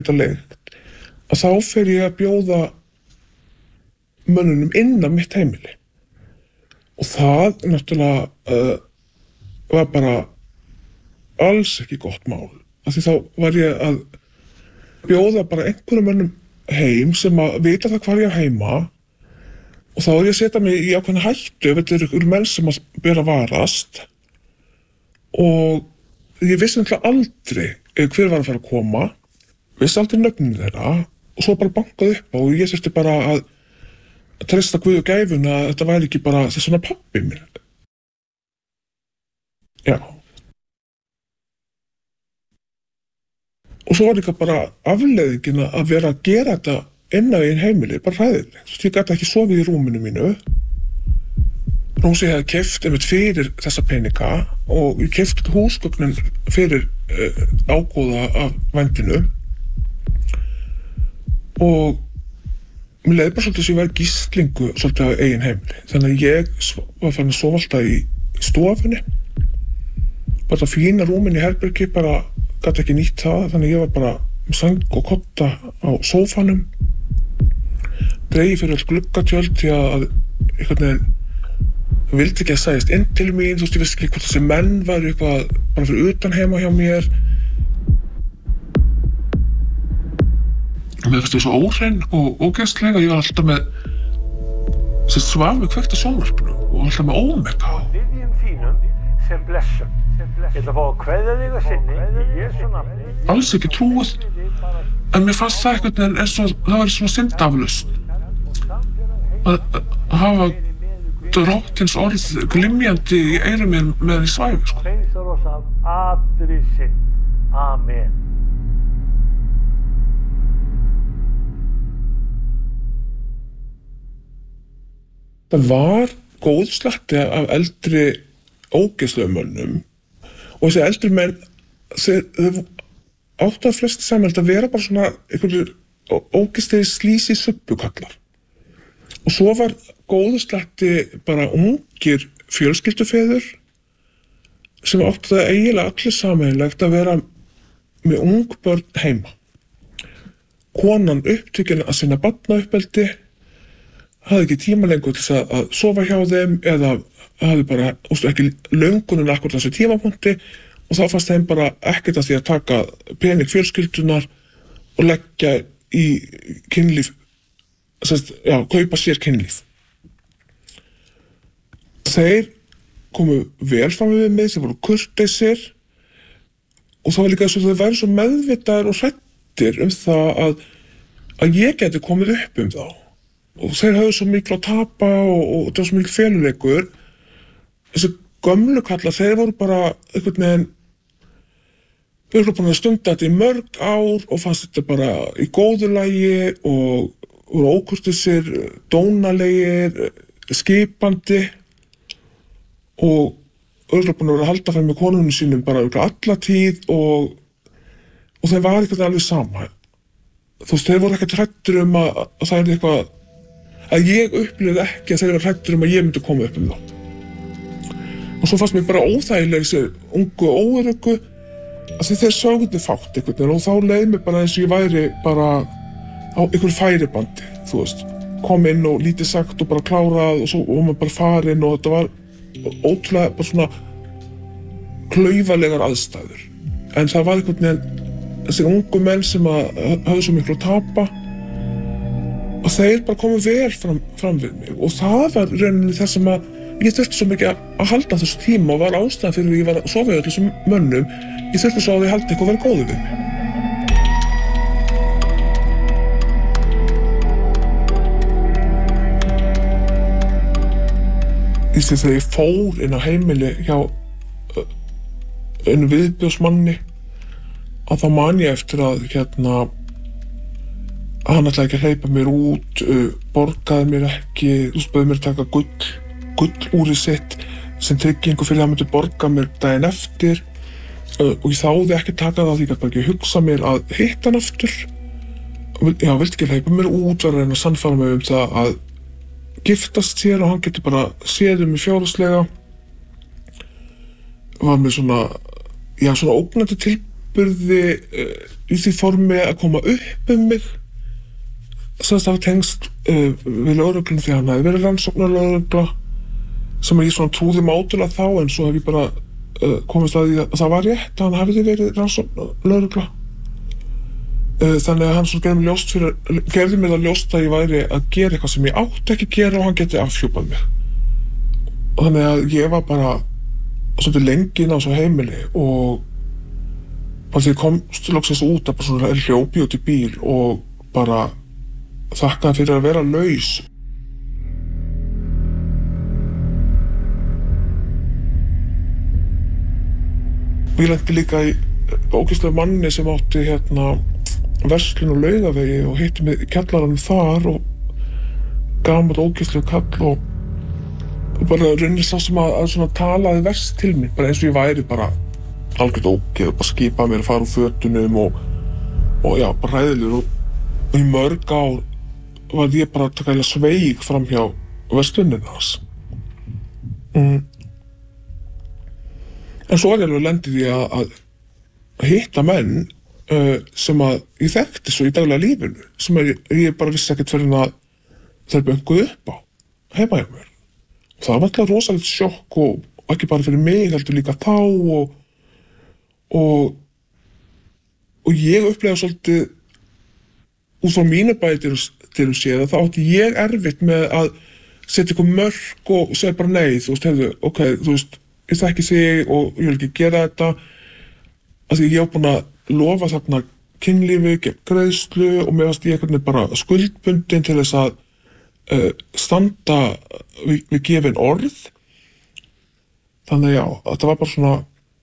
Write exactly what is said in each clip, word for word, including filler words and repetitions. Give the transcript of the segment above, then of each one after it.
þetta leigt, að þá fer ég að bjóða mönnunum inn á mitt heimili. Og það náttúrulega uh, var bara alls ekki gott mál. Af því þá var ég að bjóða bara einhverjum mönnum heim sem að vita það hvar ég er heima og þá er ég að setja mig í ákveðna hættu ef þetta eru ykkur menn sem að bera varast og ég vissi náttúrulega aldrei hver var að fara að koma, vissi aldrei nöfnin þeirra og svo bara bankaði upp og ég þurfti bara að treysta Guð og gæfuna að þetta væri ekki bara þess svona pabbi minn. Já. Og svo var líka bara afleiðingin að vera að gera þetta inn á einn heimili, bara hræðilegt. Svo ég gæti ekki sofið í rúminu mínu. Rósi hefði keypt einmitt fyrir þessa peninga og ég keypti húsgögnin fyrir uh, ágóða af vændinu. Og mér leiði bara svolítið sem ég var gíslingu svolítið á eigin heimili. Þannig að ég var farin að sofa alltaf í, í stofunni. Bara það fína rúmin í herbergi, bara gæti ekki nýtt það, þannig ég var bara um sæng og kotta á sófanum. Dreigi fyrir all gluggatjöld því að einhvern veginn vildi ekki að sæðist inn til mín, þú veist, ég vissi ekki hvort þessi menn væri eitthvað bara fyrir utan heima hjá mér. Mér fannst ég svo óhrein og ógeðslega, ég var alltaf með sem svaf með kveikt á sjónvarpinu og alltaf með ómega. Viðjum þínum sem blessum. Ég ætla að fá að kveðja þig að sinni í Jesú nafni. Alls ekki trúið, en mér fannst það einhvern veginn eins og það var svona syndaflaust. Að hafa drottins orð glymjandi í eyrum mér meðan ég svæfi, sko. Hreinsar oss af allri synd. Amen. Það var góð slatti af eldri ógeðslegumönnum og þessi eldri menn, þeir, þeir áttu að flesti samhælt að vera bara svona einhverjir ógeðslegir slísi subbukallar. Og svo var góðu slatti bara ungir fjölskyldufeður sem áttu það eiginlega allir sameiginlegt að vera með ung börn heima. Konan upptekin að sinna barnauppeldi, hafði ekki tíma lengur til að, að sofa hjá þeim eða hafði bara ústu, ekki löngunin akkur þessu tímapunkti og þá fannst þeim bara ekkert að því að taka pening fjölskyldunar og leggja í kynlíf, sérst, já, kaupa sér kynlíf. Þeir komu vel fram við mig, þeir voru kurteisir og það var líka þess að þeir væru svo meðvitaðir og hræddir um það að, að ég geti komið upp um þá. Og þeir hafðu svo miklu að tapa og, og það var svo miklu feluleikur. Þessi gömlu kalla, þeir voru bara einhvern veginn, þeir voru búin að stunda þetta í mörg ár og fannst þetta bara í góðu lagi og voru ókurteisir, dónalegir, skipandi og örugglega búin að vera að halda fram með konunum sínum bara alla tíð og, og þeir var eitthvað alveg sama. Þú veist, þeir voru ekkert hræddir um að, að það er eitthvað að ég upplifði ekki að þeir var hræddir um að ég myndi koma upp um það. Og svo fannst mér bara óþægilega þessi ungu óöruggu að þeir sögðu fátt einhvern veginn og þá leið mér bara eins og ég væri bara á einhverju færibandi, þú veist. Kom inn og lítið sagt og bara klárað og svo var maður bara farinn og þetta var ótrúlega bara svona klaufalegar aðstæður. En það var einhvern veginn þessi ungu menn sem að höfðu svo miklu að tapa og þeir bara komu vel fram, fram við mig og það var rauninni það sem að ég þurfti svo mikið að halda þessu tíma og var ástæðan fyrir að ég var að sofa í þessum mönnum. Ég þurfti svo að ég haldi eitthvað að vera góður við mig. Í því þegar ég fór inn á heimili hjá einu viðbjóðsmanni að þá man ég eftir að hérna að hann ætlaði ekki að hleypa mér út, uh, borgaði mér ekki, þú veist, bauð mér að taka gull, gullúrið sitt sem tryggingu fyrir að hann myndi borga mér daginn eftir uh, og ég þáði ekki taka það því ég gæti bara ekki að hugsa mér að hitta hann aftur. Já, vildi ekki hleypa mér út, var að reyna að sannfæra mig um það að giftast sér og hann getur bara séð um mig fjárhagslega. Var mér svona, já, svona ógnandi til, atburði uh, í því formi að koma upp um mig sem það var tengst uh, við lögreglunum því hann hefði verið rannsóknarlögregla sem ég svona trúði mátulega þá en svo hef ég bara uh, komist að því að það var rétt að hann hefði verið rannsóknarlögregla uh, þannig að hann svona gerði mér ljóst fyrir, gerði mér það ljóst að ég væri að gera eitthvað sem ég átti ekki að gera og hann geti afhjúpað mig og þannig að ég var bara svolítið lengi inn á þessu heimili og bara því ég komst loksins út að bara svona hljópi út í bíl og bara þakkaði fyrir að vera laus. Ég lenti líka í ógeðslegu manni sem átti hérna verslun og Laugavegi og hitti mig í kjallaranum þar og gamall ógeðslegu kall og, og bara raunin sá sem að, að svona talaði verst til mig, bara eins og ég væri bara algjört ógeð og bara skipaði mér að fara úr fötunum og, og já, bara hræðilegur og, og í mörg ár var ég bara að taka eða sveig fram hjá verslunin hans. Mm. En svo var ég alveg lendið í að, að hitta menn uh, sem að ég þekkti svo í daglega lífinu, sem er, ég bara vissi ekkert fyrir að þeir bönguðu upp á, heima hjá mér. Og það var alltaf rosalegt sjokk og, og ekki bara fyrir mig, heldur líka þá og, og, og ég upplega svolítið út frá mínu bæti til að séð að þá átti ég erfitt með að setja ykkur mörk og segja bara nei, þú veist, hefðu, ok, þú veist, ég þekki sig og ég vil ekki gera þetta af því ég hef búin að lofa þarna kynlífi, gegn greiðslu og mér varst ég einhvern veginn bara skuldbundin til þess að uh, standa við, við gefin orð þannig já, þetta var bara svona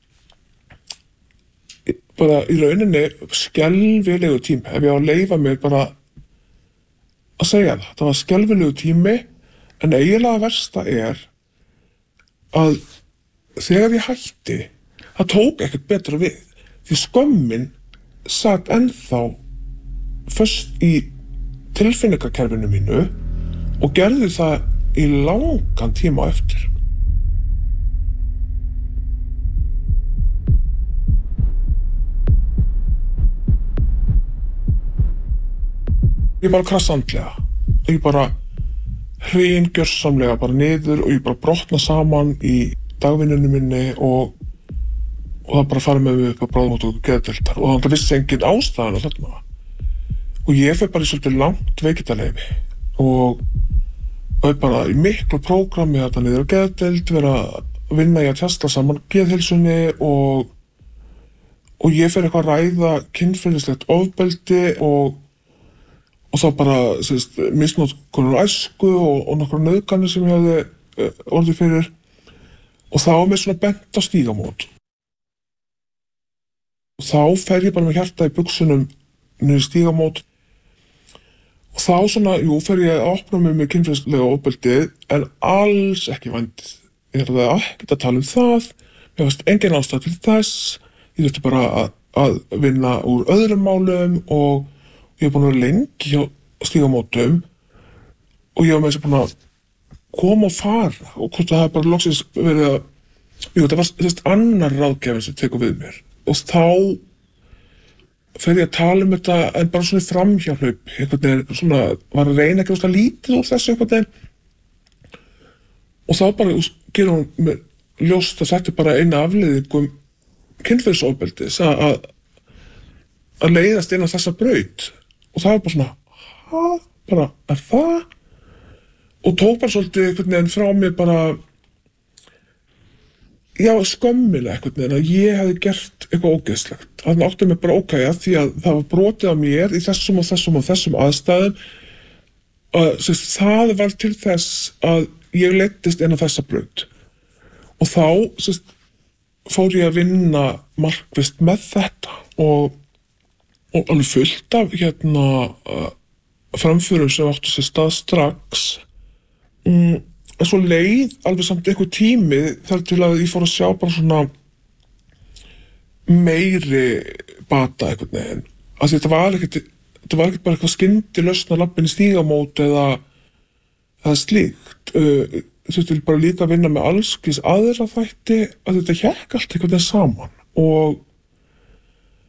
bara í rauninni skelfilegu tími ef ég á að leyfa mér bara að segja það, það var skelfilegu tími en eiginlega versta er að þegar ég hætti, það tók ekkert betra við. Því skömmin sat ennþá föst í tilfinningakerfinu mínu og gerði það í langan tíma á eftir. Ég bara krassa andlega. Ég bara hreingjörsamlega bara niður og ég bara brotna saman í dagvinnunni minni og, og það bara farið með mig upp á bráðamóttöku og geðdeildar og það vissi engin ástæðan og þarna. Og ég fer bara í svolítið langt veikindaleyfi og það er bara í miklu prógrami þetta niður á geðdeild, vera að vinna í að testa saman geðheilsunni og, og ég fer eitthvað að ræða kynferðislegt ofbeldi og, og þá bara sérst, misnotkunar æsku og, og nokkrar nauðganir sem ég hefði uh, orðið fyrir. Og þá er mér svona bent á stígamót. Og þá fer ég bara með hjarta í buxunum niður í stígamót. Og þá svona, jú, fer ég að opna mig með kynferðislega ofbeldið, en alls ekki vændið. Ég ætlaði ekkert að tala um það, mér fannst engin ástæða til þess, ég þurfti bara að, að vinna úr öðrum málum og ég hef búin að vera lengi hjá stígamótum og ég hef með þess að búin að koma og fara og hvort það hefði bara loksins verið að jú, það var þess annar ráðgjafinn sem tekur við mér og þá fer ég að tala um þetta en bara svona framhjáhlaup einhvern veginn svona var að reyna ekki að lítið úr þessu einhvern veginn og þá bara gerir hún með ljóst að þetta er bara eina afleiðingum kynferðisofbeldis að, að að leiðast inn á þessa braut og það var bara svona ha, bara er það og tók bara svolítið einhvern veginn frá mér bara já, skömmilega einhvern veginn að ég hefði gert eitthvað ógeðslegt. Þannig átti mig bara ókei að því að það var brotið á mér í þessum og þessum og þessum aðstæðum að sérst, það var til þess að ég leiddist inn á þessa braut. Og þá sérst, fór ég að vinna markvisst með þetta og, og alveg fullt af hérna uh, framförum sem áttu sér stað strax. Mm, en svo leið alveg samt eitthvað tími þar til að ég fór að sjá bara svona meiri bata einhvern veginn. Að þetta var ekkert, þetta var ekkert bara eitthvað skyndilausn að labbin í stígamót eða, eða slíkt. Uh, þurfti bara líka að vinna með alls kís aðra þætti að þetta hékk allt einhvern veginn saman og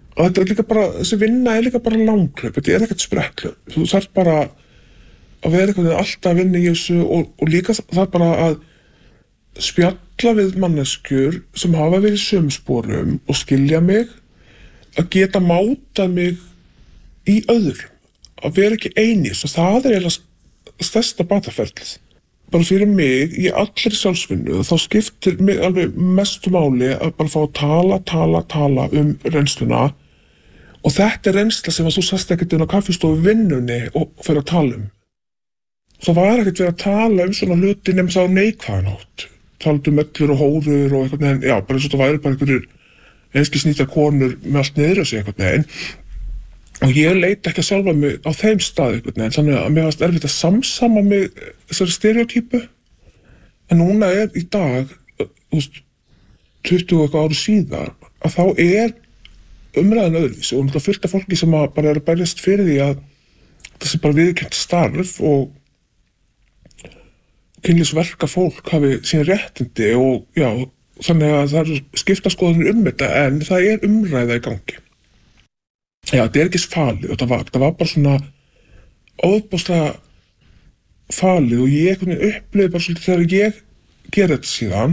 og þetta er líka bara, þessi vinna er líka bara langhlaup, þetta er ekkert spretthlaup, þú þarf bara að vera eitthvað alltaf að vinna í þessu og, og líka það bara að spjalla við manneskjur sem hafa verið í sömu sporum og skilja mig, að geta mátað mig í öðrum, að vera ekki einis og það er eiginlega stærsta bataferlið. Bara fyrir mig, í allri sjálfsvinnu, þá skiptir mig alveg mestu máli að bara fá að tala, tala, tala um reynsluna og þetta er reynsla sem að þú sast ekkert inn á kaffistofu vinnunni og fyrir að tala um. Það var ekkert verið að tala um svona hluti nema sá neikvæðanátt. Taldu um öllur og hórur og eitthvað neginn, já, bara eins og það væri bara einhverjir einski snýta konur með allt niður á sig eitthvað neginn. Og ég leit ekki að sjálfa mig á þeim stað eitthvað neginn, þannig að mér varst erfitt að samsama mig þessari stereotypu. En núna er í dag, úst, tuttugu eitthvað ári síðar, að þá er umræðan öðruvísi og náttúrulega fullt af fólki sem að bara er að berjast fyrir því að þessi bara viðurkennt starf og kynlífsverka fólk hafi sín réttindi og já, þannig að það eru skiptaskoðanir um þetta en það er umræða í gangi. Já, þetta er ekki falið og það var, það var bara svona ofboðslega falið og ég upplifði bara svolítið þegar ég gera þetta síðan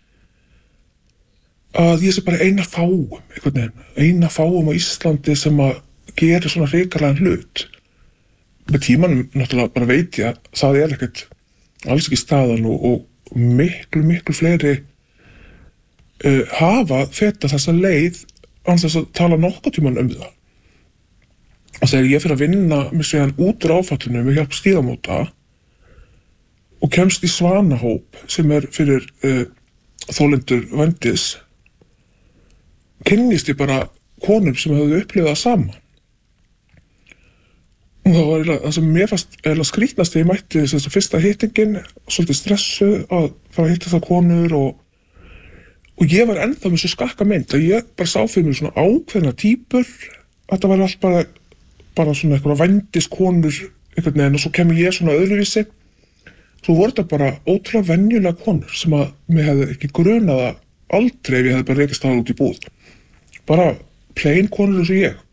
að ég sé bara eina fáum, einhvern veginn, eina fáum á Íslandi sem að gera svona hrikalega hlut. Með tímanum náttúrulega bara veit ég að það er ekkert alls ekki staðan og, og miklu, miklu fleiri uh, hafa feta þessa leið án þess að tala nokkuð tíman um það. Og þegar ég fyrir að vinna mig síðan út úr áfallinu með hjálp Stígamóta og kemst í Svanahóp sem er fyrir uh, þolendur vændis, kynnist ég bara konum sem hefðu upplifað það saman. Og það var það sem mér fannst eða skrýtnast þegar ég mætti þess að fyrsta hittingin, svolítið stressuð að fara að hitta það konur og, og ég var ennþá með svo skakka mynd að ég bara sá fyrir mér svona ákveðna típur, að það var allt bara, bara svona eitthvað vændiskonur einhvern veginn og svo kemur ég svona öðruvísi. Svo voru þetta bara ótrúlega venjulega konur sem að mér hefði ekki grunaða aldrei ef ég hefði bara rekist það út í búð. Bara plain konur eins og ég.